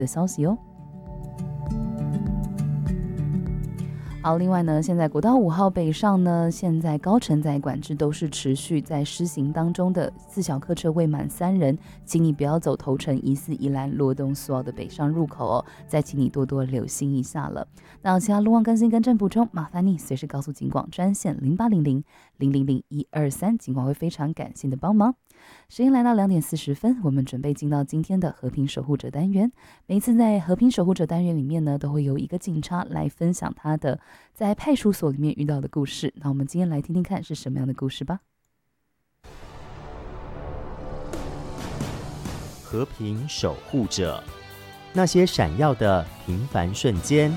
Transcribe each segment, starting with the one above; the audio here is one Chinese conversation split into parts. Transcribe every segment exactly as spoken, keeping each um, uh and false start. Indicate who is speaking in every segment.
Speaker 1: 的消息哦。好，另外呢，现在国道五号北上呢，现在高承载管制都是持续在施行当中的，自小客车未满三人，请你不要走头城疑似宜兰罗东苏澳的北上入口哦，再请你多多留心一下了。那其他路况更新跟正补充，麻烦你随时告诉警广专线零八零零零零零一二三，警广会非常感谢你的帮忙。时间来到两点四十分，我们准备进到今天的和平守护者单元。每一次在和平守护者单元里面呢，都会有一个警察来分享他的在派出所里面遇到的故事。那我们今天来听听看是什么样的故事吧。
Speaker 2: 和平守护者，那些闪耀的平凡瞬间。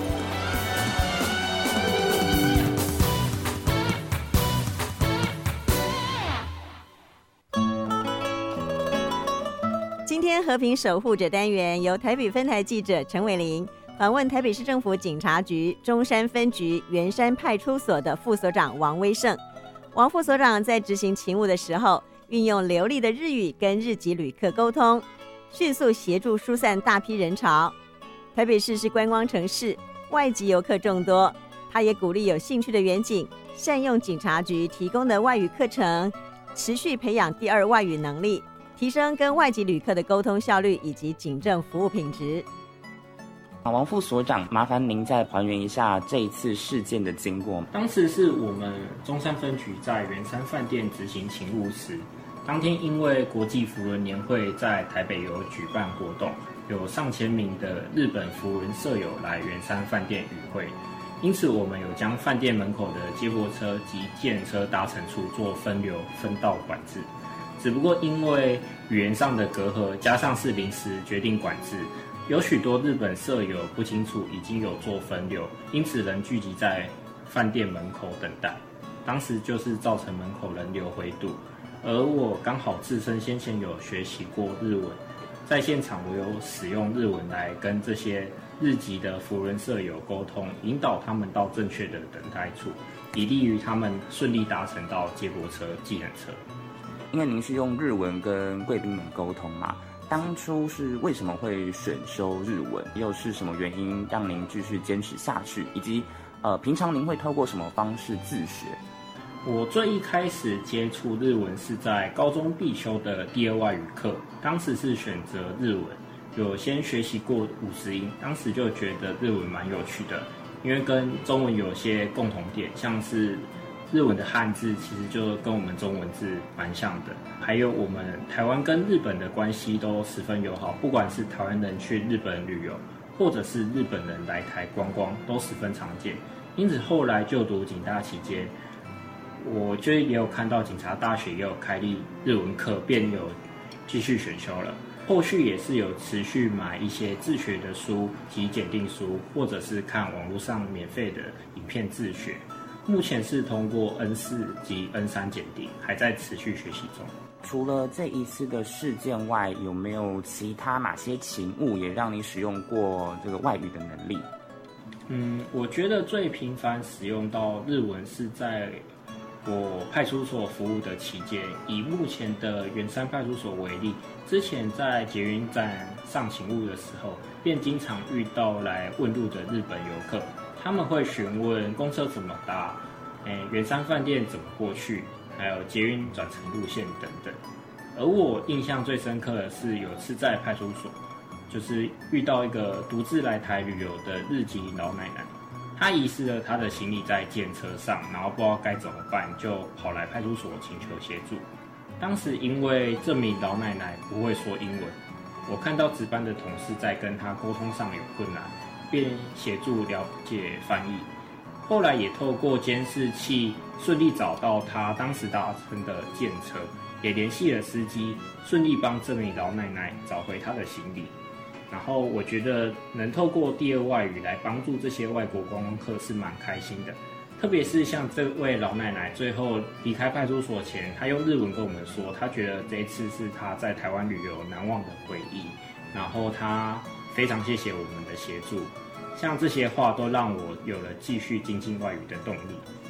Speaker 3: 今天和平守护者单元由台北分台记者陈伟玲访问台北市政府警察局中山分局圆山派出所的副所长王威胜。王副所长在执行勤务的时候，运用流利的日语跟日籍旅客沟通，迅速协助疏散大批人潮。台北市是观光城市，外籍游客众多，他也鼓励有兴趣的远警善用警察局提供的外语课程，持续培养第二外语能力，提升跟外籍旅客的沟通效率以及警政服务品质。
Speaker 4: 王副所长，麻烦您再还原一下这一次事件的经过。
Speaker 5: 当时是我们中山分局在圆山饭店执行勤务时，当天因为国际扶轮年会在台北有举办活动，有上千名的日本扶轮舍友来圆山饭店与会，因此我们有将饭店门口的接驳车及计程车搭乘处做分流分道管制。只不过因为语言上的隔阂，加上是临时决定管制，有许多日本舍友不清楚已经有做分流，因此人聚集在饭店门口等待，当时就是造成门口人流回堵。而我刚好自身先前有学习过日文，在现场我有使用日文来跟这些日籍的扶轮舍友沟通，引导他们到正确的等待处，以利于他们顺利达成到接驳车、计程车。
Speaker 4: 因为您是用日文跟贵宾们沟通嘛，当初是为什么会选修日文？又是什么原因让您继续坚持下去？以及呃，平常您会透过什么方式自学？
Speaker 5: 我最一开始接触日文是在高中必修的第二外语课，当时是选择日文，有先学习过五十音，当时就觉得日文蛮有趣的，因为跟中文有些共同点，像是日文的汉字其实就跟我们中文字蛮像的，还有我们台湾跟日本的关系都十分友好，不管是台湾人去日本旅游，或者是日本人来台观光，都十分常见。因此后来就读警大期间，我就也有看到警察大学也有开立日文课，便有继续选修了。后续也是有持续买一些自学的书及检定书，或者是看网络上免费的影片自学。目前是通过 N 四 及 N 三 检定，还在持续学习中。
Speaker 4: 除了这一次的事件外，有没有其他哪些勤务也让你使用过这个外语的能力？
Speaker 5: 嗯，我觉得最频繁使用到日文是在我派出所服务的期间。以目前的圆山派出所为例，之前在捷运站上勤务的时候，便经常遇到来问路的日本游客。他们会询问公车怎么搭，诶，圆山饭店怎么过去，还有捷运转乘路线等等。而我印象最深刻的是有次在派出所，就是遇到一个独自来台旅游的日籍老奶奶，她遗失了她的行李在计程车上，然后不知道该怎么办，就跑来派出所请求协助。当时因为这名老奶奶不会说英文，我看到值班的同事在跟她沟通上有困难，便协助了解翻译。后来也透过监视器顺利找到他当时搭乘的计程车，也联系了司机，顺利帮这名老奶奶找回她的行李。然后我觉得能透过第二外语来帮助这些外国观光客是蛮开心的，特别是像这位老奶奶最后离开派出所前，她用日文跟我们说，她觉得这一次是她在台湾旅游难忘的回忆，然后她非常谢谢我们的协助。像这些话都让我有了继续精进外语的动力。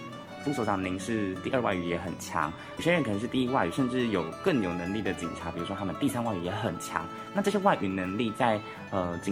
Speaker 4: 副所长您是第二外语也很强，有些人可能是第一外语，甚至有更有能力的警察，比如说他们第三外语也很强。那这些外语能力在呃警